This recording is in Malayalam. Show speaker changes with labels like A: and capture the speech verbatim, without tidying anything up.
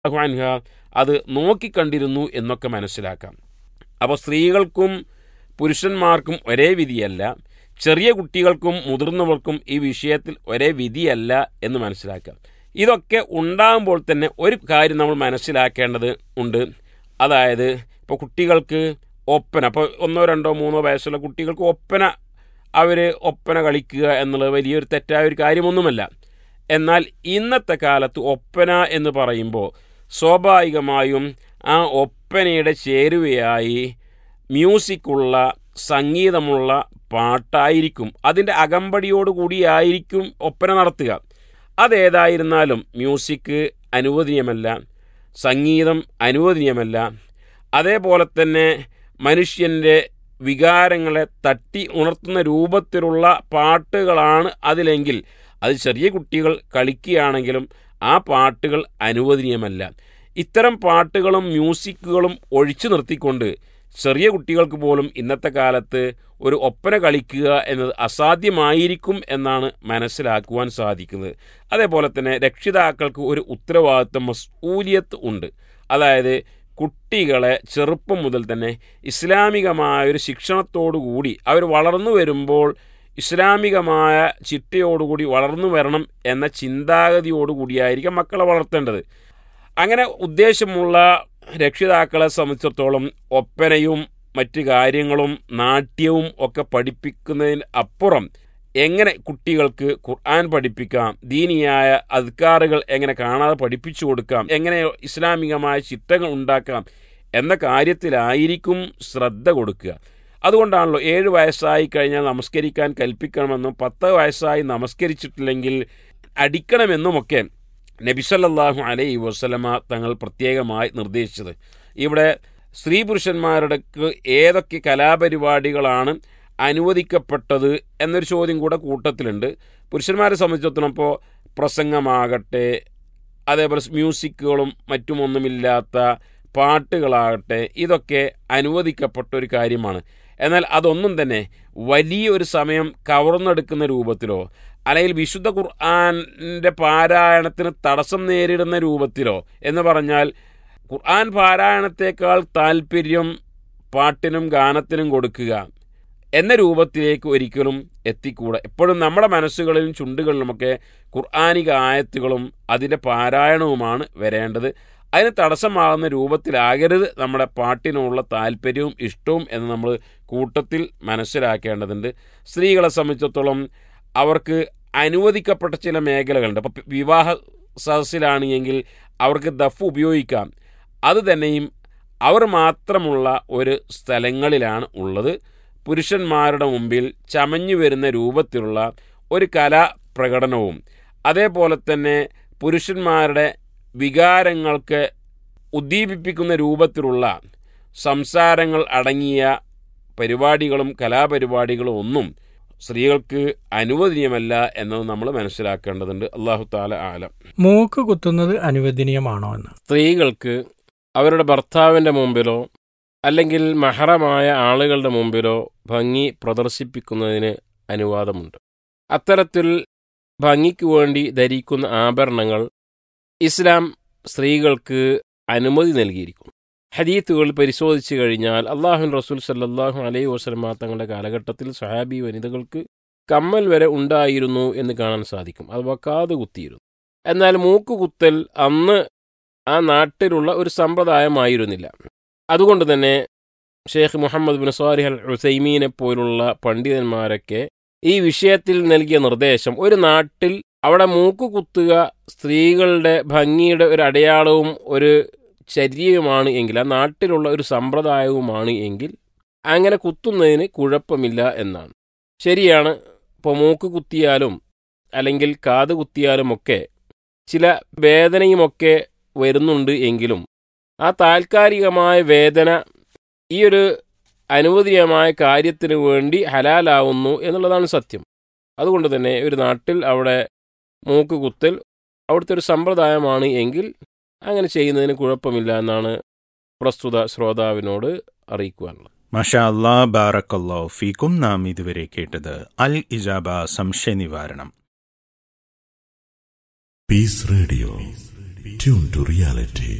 A: അൻഹ അത് നോക്കിക്കണ്ടിരുന്നു എന്നൊക്കെ മനസ്സിലാക്കാം. അപ്പോൾ സ്ത്രീകൾക്കും പുരുഷന്മാർക്കും ഒരേ വിധിയല്ല, ചെറിയ കുട്ടികൾക്കും മുതിർന്നവർക്കും ഈ വിഷയത്തിൽ ഒരേ വിധിയല്ല എന്ന് മനസ്സിലാക്കാം. ഇതൊക്കെ ഉണ്ടാകുമ്പോൾ തന്നെ ഒരു കാര്യം നമ്മൾ മനസ്സിലാക്കേണ്ടത് ഉണ്ട്. അതായത് ഇപ്പോൾ കുട്ടികൾക്ക് ഒപ്പന, അപ്പോൾ ഒന്നോ രണ്ടോ മൂന്നോ വയസ്സുള്ള കുട്ടികൾക്ക് ഒപ്പന അവർ ഒപ്പന കളിക്കുക എന്നുള്ളത് വലിയൊരു തെറ്റായ ഒരു കാര്യമൊന്നുമല്ല. എന്നാൽ ഇന്നത്തെ കാലത്ത് ഒപ്പന എന്ന് പറയുമ്പോൾ സ്വാഭാവികമായും ആ ഒപ്പനയുടെ ചേരുവയായി മ്യൂസിക്കുള്ള സംഗീതമുള്ള പാട്ടായിരിക്കും, അതിൻ്റെ അകമ്പടിയോടുകൂടിയായിരിക്കും ഒപ്പന നടത്തുക. അതേതായിരുന്നാലും മ്യൂസിക് അനുവദനീയമല്ല, സംഗീതം അനുവദനീയമല്ല. അതേപോലെ തന്നെ മനുഷ്യൻ്റെ വികാരങ്ങളെ തട്ടി ഉണർത്തുന്ന രൂപത്തിലുള്ള പാട്ടുകളാണ് അതിലെങ്കിൽ അത് ചെറിയ കുട്ടികൾ കളിക്കുകയാണെങ്കിലും ആ പാട്ടുകൾ അനുവദനീയമല്ല. ഇത്തരം പാട്ടുകളും മ്യൂസിക്കുകളും ഒഴിച്ചു നിർത്തിക്കൊണ്ട് ചെറിയ കുട്ടികൾക്ക് പോലും ഇന്നത്തെ കാലത്ത് ഒരു ഒപ്പന കളിക്കുക എന്നത് അസാധ്യമായിരിക്കും എന്നാണ് മനസ്സിലാക്കുവാൻ സാധിക്കുന്നത്. അതേപോലെ തന്നെ രക്ഷിതാക്കൾക്ക് ഒരു ഉത്തരവാദിത്വം, മസ്ഊലിയത്ത് ഉണ്ട്. അതായത് കുട്ടികളെ ചെറുപ്പം മുതൽ തന്നെ ഇസ്ലാമികമായൊരു ശിക്ഷണത്തോടുകൂടി അവർ വളർന്നു വരുമ്പോൾ ഇസ്ലാമികമായ ചിട്ടയോടുകൂടി വളർന്നു വരണം എന്ന ചിന്താഗതിയോടുകൂടിയായിരിക്കും മക്കളെ വളർത്തേണ്ടത്. അങ്ങനെ ഉദ്ദേശമുള്ള രക്ഷിതാക്കളെ സംബന്ധിച്ചിടത്തോളം ഒപ്പനയും മറ്റു കാര്യങ്ങളും നാട്യവും ഒക്കെ പഠിപ്പിക്കുന്നതിന് അപ്പുറം എങ്ങനെ കുട്ടികൾക്ക് ഖുർആൻ പഠിപ്പിക്കാം, ദീനിയായ അദ്കാറുകൾ എങ്ങനെ കാണാതെ പഠിപ്പിച്ചു കൊടുക്കാം, എങ്ങനെ ഇസ്ലാമികമായ ചിട്ടകൾ ഉണ്ടാക്കാം എന്ന കാര്യത്തിലായിരിക്കും ശ്രദ്ധ കൊടുക്കുക. അതുകൊണ്ടാണല്ലോ ഏഴ് വയസ്സായി കഴിഞ്ഞാൽ നമസ്കരിക്കാൻ കൽപ്പിക്കണമെന്നും പത്ത് വയസ്സായി നമസ്കരിച്ചിട്ടില്ലെങ്കിൽ അടിക്കണമെന്നുമൊക്കെ നബി സല്ലല്ലാഹു അലൈഹി വസല്ലമ തങ്ങൾ പ്രത്യേകമായി നിർദ്ദേശിച്ചത്. ഇവിടെ സ്ത്രീ പുരുഷന്മാരുടെ ഏതൊക്കെ കലാപരിപാടികളാണ് അനുവദിക്കപ്പെട്ടത് എന്നൊരു ചോദ്യം കൂടെ കൂട്ടത്തിലുണ്ട്. പുരുഷന്മാരെ സംബന്ധിച്ചിടത്തോളം ഇപ്പോൾ പ്രസംഗമാകട്ടെ, അതേപോലെ മ്യൂസിക്കുകളും മറ്റുമൊന്നുമില്ലാത്ത പാട്ടുകളാകട്ടെ, ഇതൊക്കെ അനുവദിക്കപ്പെട്ട ഒരു കാര്യമാണ്. എന്നാൽ അതൊന്നും തന്നെ വലിയൊരു സമയം കവർന്നെടുക്കുന്ന രൂപത്തിലോ അല്ലെങ്കിൽ വിശുദ്ധ ഖുർആൻ്റെ പാരായണത്തിന് തടസ്സം നേരിടുന്ന രൂപത്തിലോ എന്ന് പറഞ്ഞാൽ ഖുർആൻ പാരായണത്തേക്കാൾ താല്പര്യം പാട്ടിനും ഗാനത്തിനും കൊടുക്കുക എന്ന രൂപത്തിലേക്ക് ഒരിക്കലും എത്തിക്കൂടാ. എപ്പോഴും നമ്മുടെ മനസ്സുകളിലും ചുണ്ടുകളിലുമൊക്കെ ഖുർആനിക ആയത്തുകളും അതിൻ്റെ പാരായണവുമാണ് വരേണ്ടത്. അതിന് തടസ്സമാകുന്ന രൂപത്തിലാകരുത് നമ്മുടെ പാട്ടിനുള്ള താല്പര്യവും ഇഷ്ടവും എന്ന് നമ്മൾ കൂട്ടത്തിൽ മനസ്സിലാക്കേണ്ടതുണ്ട്. സ്ത്രീകളെ സംബന്ധിച്ചിടത്തോളം അവർക്ക് അനുവദിക്കപ്പെട്ട ചില മേഖലകളുണ്ട്. അപ്പോൾ വിവാഹ സദസ്സിലാണ് എങ്കിൽ അവർക്ക് ദഫ് ഉപയോഗിക്കാം. അത് തന്നെയും അവർ മാത്രമുള്ള ഒരു സ്ഥലങ്ങളിലാണ് ഉള്ളത്. പുരുഷന്മാരുടെ മുമ്പിൽ ചമഞ്ഞു വരുന്ന രൂപത്തിലുള്ള ഒരു കലാപ്രകടനവും അതേപോലെ തന്നെ പുരുഷന്മാരുടെ വികാരങ്ങൾക്ക് ഉദ്ദീപിപ്പിക്കുന്ന രൂപത്തിലുള്ള സംസാരങ്ങൾ അടങ്ങിയ പരിപാടികളും കലാപരിപാടികളും ഒന്നും സ്ത്രീകൾക്ക് അനുവദനീയമല്ല എന്നത് നമ്മൾ മനസ്സിലാക്കേണ്ടതുണ്ട്. അല്ലാഹു തആല ആലം.
B: മൂക്ക് കുത്തുന്നത് അനുവദനീയമാണോ എന്ന്
A: സ്ത്രീകൾക്ക് അവരുടെ ഭർത്താവിൻ്റെ മുമ്പിലോ അല്ലെങ്കിൽ മഹറമായ ആളുകളുടെ മുമ്പിലോ ഭംഗി പ്രദർശിപ്പിക്കുന്നതിന് അനുവാദമുണ്ട്. അത്തരത്തിൽ ഭംഗിക്ക് വേണ്ടി ധരിക്കുന്ന ആഭരണങ്ങൾ ഇസ്ലാം സ്ത്രീകൾക്ക് അനുമതി നൽകിയിരിക്കുന്നു. ഹദീത്തുകൾ പരിശോധിച്ചു കഴിഞ്ഞാൽ അല്ലാഹുവിൻ റസൂൽ സല്ലല്ലാഹു അലൈഹി വസല്ലമ തങ്ങളുടെ കാലഘട്ടത്തിൽ സ്വഹാബി വനിതകൾക്ക് കമ്മൽ വരെ ഉണ്ടായിരുന്നു എന്ന് കാണാൻ സാധിക്കും. അഥവാ കാത് കുത്തിയിരുന്നു. എന്നാൽ മൂക്ക് കുത്തൽ അന്ന് ആ നാട്ടിലുള്ള ഒരു സമ്പ്രദായമായിരുന്നില്ല. അതുകൊണ്ട് തന്നെ ഷെയ്ഖ് മുഹമ്മദ് ബിൻ സ്വാലിഹ് അൽ ഉസൈമീനെ പോലുള്ള പണ്ഡിതന്മാരൊക്കെ ഈ വിഷയത്തിൽ നൽകിയ നിർദ്ദേശം, ഒരു നാട്ടിൽ അവിടെ മൂക്ക് കുത്തുക സ്ത്രീകളുടെ ഭംഗിയുടെ ഒരു അടയാളവും ഒരു ചര്യയുമാണ് എങ്കിൽ, ആ നാട്ടിലുള്ള ഒരു സമ്പ്രദായവുമാണ് എങ്കിൽ അങ്ങനെ കുത്തുന്നതിന് കുഴപ്പമില്ല എന്നാണ്. ശരിയാണ്, ഇപ്പോൾ മൂക്ക് കുത്തിയാലും അല്ലെങ്കിൽ കാത് കുത്തിയാലുമൊക്കെ ചില വേദനയുമൊക്കെ വരുന്നുണ്ട് എങ്കിലും ആ താൽക്കാലികമായ വേദന ഈ ഒരു അനുവദനീയമായ കാര്യത്തിന് വേണ്ടി ഹലാലാവുന്നു എന്നുള്ളതാണ് സത്യം. അതുകൊണ്ട് തന്നെ ഒരു നാട്ടിൽ അവിടെ മൂക്ക് കുത്തൽ അവിടുത്തെ ഒരു സമ്പ്രദായമാണ് എങ്കിൽ അങ്ങനെ ചെയ്യുന്നതിന് കുഴപ്പമില്ല എന്നാണ് പ്രസ്തുത ശ്രോതാവിനോട് അറിയിക്കുവാനുള്ളത്.
C: മാഷാ അല്ലാ, ബാറക്കല്ലാഹു ഫീക്കും. നാം ഇതുവരെ കേട്ടത് അൽ ഇജാബ സംശയ നിവാരണം.
D: Piece radio Tune to reality.